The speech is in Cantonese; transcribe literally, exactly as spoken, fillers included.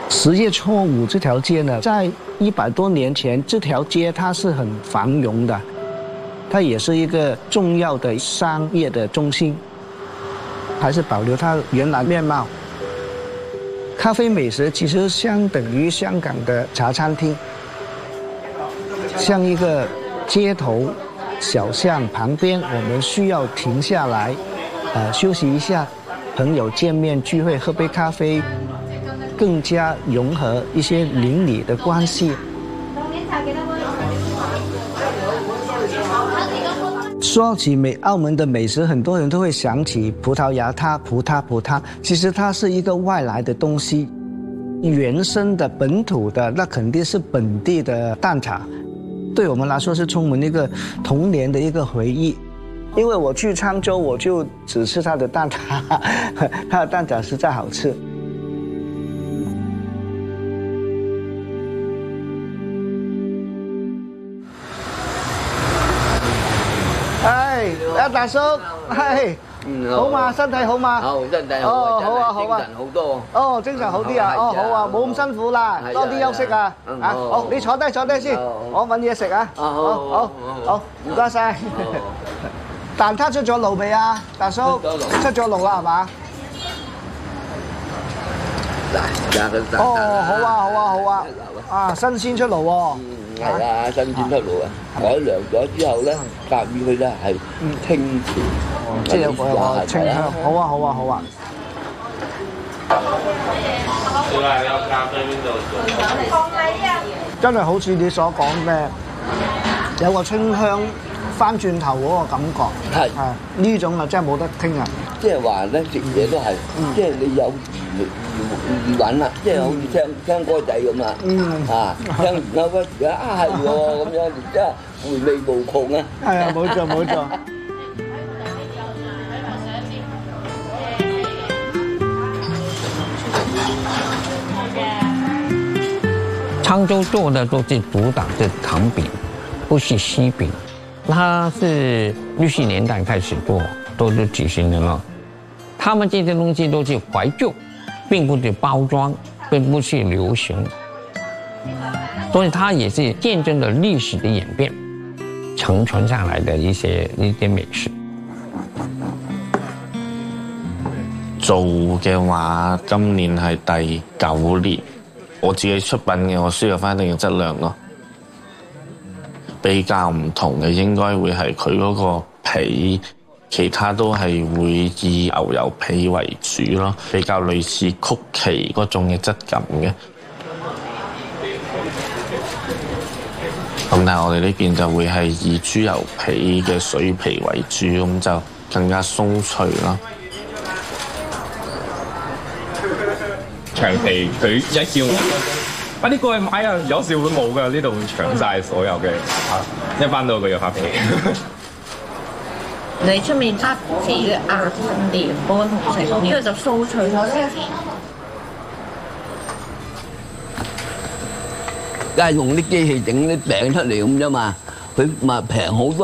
十月初五这条街呢，在一百多年前，这条街它是很繁荣的，它也是一个重要的商业的中心，还是保留它原来面貌。咖啡美食其实相等于香港的茶餐厅，像一个街头小巷旁边，我们需要停下来，呃，休息一下，朋友见面聚会，喝杯咖啡。更加融合一些邻里的关系。说起美澳门的美食，很多人都会想起葡萄牙挞、葡挞、葡挞。其实它是一个外来的东西，原生的、本土的，那肯定是本地的蛋挞。对我们来说是充满一个童年的一个回忆。因为我去沧州，我就只吃它的蛋挞，它的蛋挞实在好吃。阿大叔，係，好嘛？身體好嘛？ 好，身體好， 哦，好啊，好啊， 精神好多。 哦，精神好啲啊！哦，好啊，冇咁辛苦啦，多啲休息啊！啊，好，你坐低坐低先，我揾嘢食啊！好，好，好，唔該曬。蛋撻出咗爐未啊？大叔，出咗爐啦係嘛？哦，好啊，好啊，好啊，啊，新鮮出爐喎。 係啊，新鮮出爐啊！改良咗之後咧，夾住佢咧係清甜， 即係有個清香。好啊，好啊，好啊！真係好似你所講嘅，有個清香翻轉頭嗰個感覺。係係呢種啊，真係冇得傾啊！ 即係話咧，食嘢都係，即係你有意韻啦，即係好似聽聽歌仔咁啦，啊，聽完嗰個時啊係喎咁樣，真係回味無窮啊！ 係啊，冇錯冇錯。 沧州做的都是主打是糖饼，不是西饼。它是六十年代开始做，都是几十年了。他们这些东西都是怀旧，并不是包装，并不是流行，所以它也是见证了历史的演变，承传下来的一些一些美食。 做嘅話，今年係第九年，我自己出品嘅，我需要翻一定嘅質量咯。比較唔同嘅應該會係佢嗰個皮，其他都係會以牛油皮為主咯，比較類似曲奇嗰種嘅質感嘅。咁但係我哋呢邊就會係以豬油皮嘅水皮為主，咁就更加鬆脆咯。 長皮佢一叫快啲過去買啊！有時會冇㗎，呢度會搶晒所有嘅蝦，一翻到佢有蝦皮。 你出面蝦皮嘅硬啲，嗰個同情，呢個就酥脆咗啲。 梗係用啲機器整啲餅出嚟咁啫嘛，佢咪平好多。